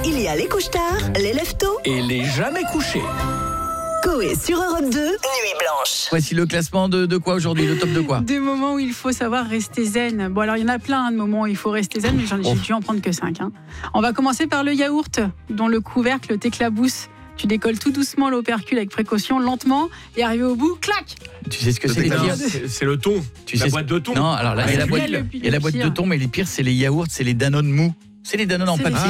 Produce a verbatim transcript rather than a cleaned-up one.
Il y a les couche-tard, les lève-tôt et les jamais couchés. Coé sur Europe deux, Nuit Blanche. Voici le classement de, de quoi aujourd'hui, le top de quoi? Des moments où il faut savoir rester zen. Bon, alors il y en a plein hein, de moments où il faut rester zen, mais j'en ai, Oh. j'ai dû en prendre que cinq. Hein. On va commencer par le yaourt, dont le couvercle t'éclabousse. Tu décolles tout doucement l'opercule avec précaution, lentement, et arrivé au bout, clac. Tu sais ce que c'est les Non, pires? c'est, c'est le thon. Tu la sais boîte de thon. Non, alors là, il y a la c'est boîte, lequel le- il y a la le boîte de pire thon, mais les pires, c'est les yaourts, c'est les Danone mous. C'est les Danone en C'est les papier.